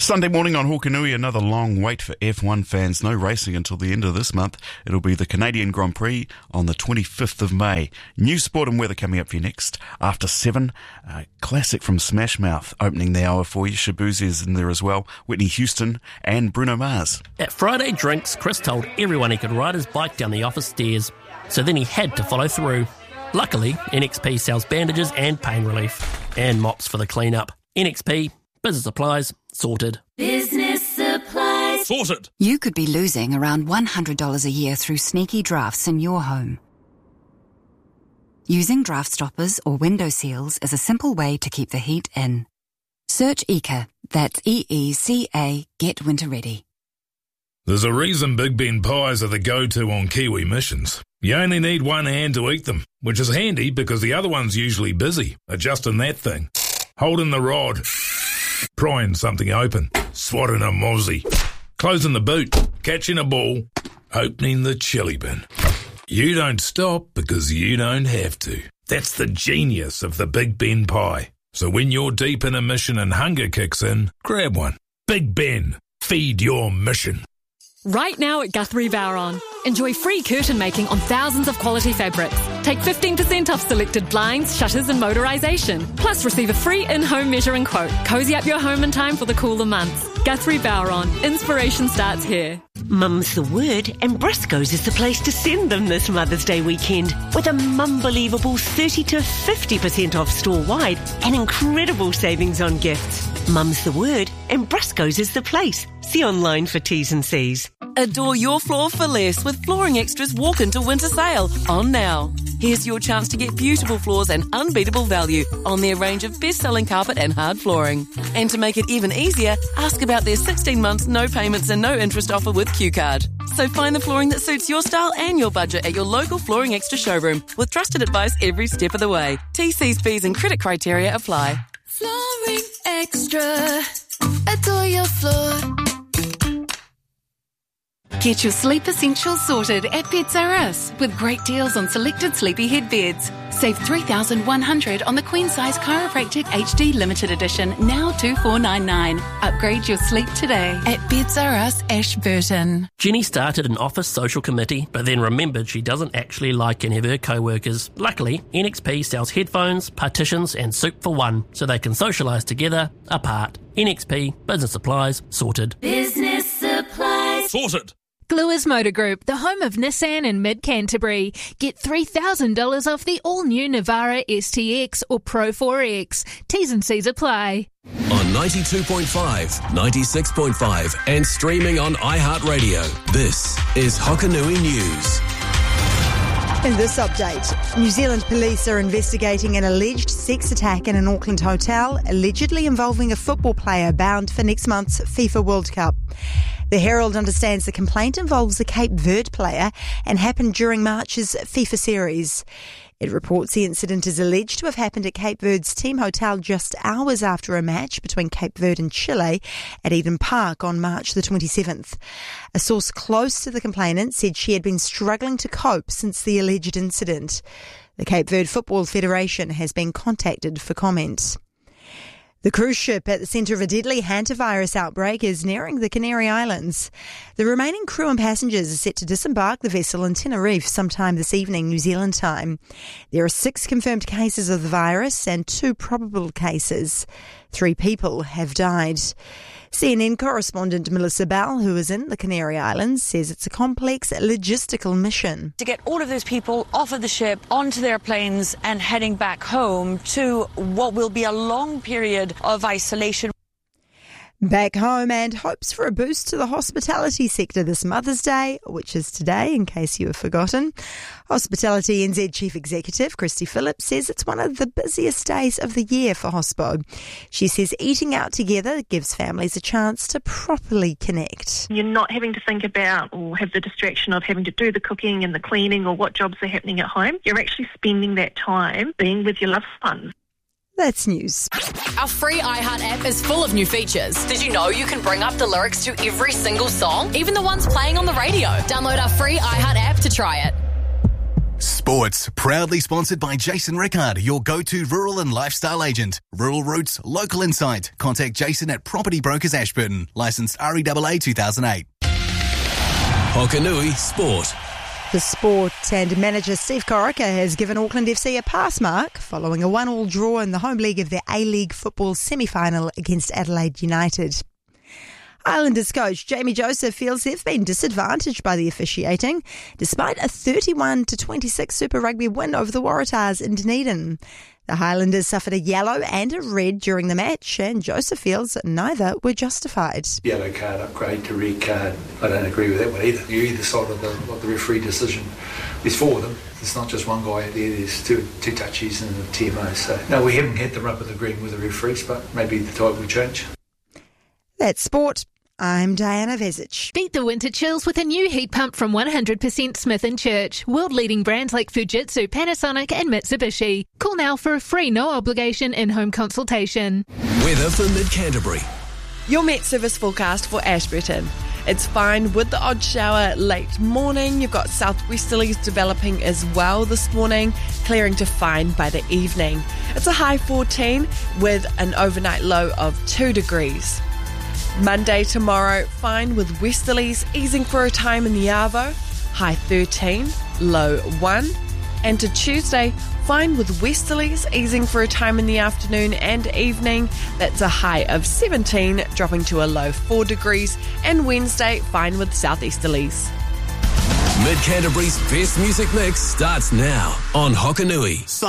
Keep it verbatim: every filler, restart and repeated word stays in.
Sunday morning on Hokanui, another long wait for F one fans. No racing until the end of this month. It'll be the Canadian Grand Prix on the twenty-fifth of May. New sport and weather coming up for you next. After seven, a classic from Smash Mouth opening the hour for you. Shabuzi is in there as well. Whitney Houston and Bruno Mars. At Friday Drinks, Chris told everyone he could ride his bike down the office stairs, so then he had to follow through. Luckily, N X P sells bandages and pain relief, and mops for the clean-up. N X P, business supplies, sorted. Business supplies. Sorted. You could be losing around one hundred dollars a year through sneaky drafts in your home. Using draft stoppers or window seals is a simple way to keep the heat in. Search E C A, that's E E C A, Get Winter Ready. There's a reason Big Ben pies are the go-to on Kiwi missions. You only need one hand to eat them, which is handy because the other one's usually busy adjusting that thing, holding the rod, prying something open, swatting a mozzie, closing the boot, catching a ball, opening the chili bin. You don't stop because you don't have to. That's the genius of the Big Ben pie. So when you're deep in a mission and hunger kicks in, grab one. Big Ben, feed your mission. Right now at Guthrie Vowron. Enjoy free curtain making on thousands of quality fabrics. Take fifteen percent off selected blinds, shutters and motorisation. Plus receive a free in-home measuring quote. Cozy up your home in time for the cooler months. Guthrie Vowron. Inspiration starts here. Mum's the word, and Briscoe's is the place to send them this Mother's Day weekend with a mum-believable thirty to fifty percent off store-wide and incredible savings on gifts. Mum's the word, and Briscoe's is the place. See online for T's and C's. Adore your floor for less with Flooring Extra's walk-into winter sale on now. Here's your chance to get beautiful floors and unbeatable value on their range of best-selling carpet and hard flooring. And to make it even easier, ask about their sixteen months no payments and no interest offer with Q Card. So find the flooring that suits your style and your budget at your local Flooring Extra showroom with trusted advice every step of the way. T Cs, fees and credit criteria apply. Flooring Extra. Adore your floor. Get your sleep essentials sorted at Beds R Us with great deals on selected sleepyhead beds. Save three thousand one hundred dollars on the Queen Size Chiropractic H D Limited Edition, now two thousand four hundred ninety-nine dollars. Upgrade your sleep today at Beds R Us Ashburton. Jenny started an office social committee, but then remembered she doesn't actually like any of her co-workers. Luckily, N X P sells headphones, partitions and soup for one, so they can socialise together, apart. N X P, business supplies, sorted. Business supplies. Sorted. Gluers Motor Group, the home of Nissan in mid-Canterbury. Get three thousand dollars off the all-new Navara S T X or Pro four X. T's and C's apply. On ninety-two point five, ninety-six point five and streaming on iHeartRadio, this is Hokanui News. In this update, New Zealand police are investigating an alleged sex attack in an Auckland hotel, allegedly involving a football player bound for next month's FIFA World Cup. The Herald understands the complaint involves a Cape Verde player and happened during March's FIFA series. It reports the incident is alleged to have happened at Cape Verde's team hotel just hours after a match between Cape Verde and Chile at Eden Park on March the twenty-seventh. A source close to the complainant said she had been struggling to cope since the alleged incident. The Cape Verde Football Federation has been contacted for comment. The cruise ship at the centre of a deadly hantavirus outbreak is nearing the Canary Islands. The remaining crew and passengers are set to disembark the vessel in Tenerife sometime this evening, New Zealand time. There are six confirmed cases of the virus and two probable cases. Three people have died. C N N correspondent Melissa Bell, who is in the Canary Islands, says it's a complex logistical mission. To get all of those people off of the ship, onto their planes and heading back home to what will be a long period of isolation. Back home, and hopes for a boost to the hospitality sector this Mother's Day, which is today, in case you have forgotten. Hospitality N Z Chief Executive Christy Phillips says it's one of the busiest days of the year for Hospo. She says eating out together gives families a chance to properly connect. You're not having to think about or have the distraction of having to do the cooking and the cleaning or what jobs are happening at home. You're actually spending that time being with your loved ones. That's news. Our free iHeart app is full of new features. Did you know you can bring up the lyrics to every single song, even the ones playing on the radio? Download our free iHeart app to try it. Sports, proudly sponsored by Jason Rickard, your go-to rural and lifestyle agent. Rural Roots, local insight. Contact Jason at Property Brokers Ashburton. Licensed R E A A two thousand eight. Hokanui Sport. The Sport and manager Steve Corica has given Auckland F C a pass mark following a one-all draw in the home league of their A-League football semi-final against Adelaide United. Islanders coach Jamie Joseph feels they've been disadvantaged by the officiating, despite a thirty-one to twenty-six Super Rugby win over the Waratahs in Dunedin. The Highlanders suffered a yellow and a red during the match, and Joseph feels that neither were justified. Yellow card upgrade to red card, I don't agree with that one either. You either side of the, of the referee decision is for them. It's not just one guy out there, there's two, two touchies and a T M O. So, no, we haven't had the rub of the green with the referees, but maybe the tide will change. That's sport. I'm Diana Vezic. Beat the winter chills with a new heat pump from one hundred percent Smith and Church. World-leading brands like Fujitsu, Panasonic and Mitsubishi. Call now for a free, no-obligation in-home consultation. Weather for Mid-Canterbury. Your Met Service forecast for Ashburton. It's fine with the odd shower late morning. You've got southwesterlies developing as well this morning, clearing to fine by the evening. It's a high fourteen with an overnight low of two degrees. Monday tomorrow, fine with westerlies easing for a time in the Arvo, high thirteen, low one. And to Tuesday, fine with westerlies easing for a time in the afternoon and evening. That's a high of seventeen, dropping to a low four degrees. And Wednesday, fine with southeasterlies. Mid-Canterbury's best music mix starts now on Hokanui.